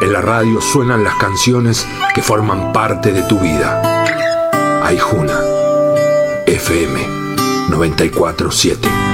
En la radio suenan las canciones que forman parte de tu vida. Aijuna, FM 94.7.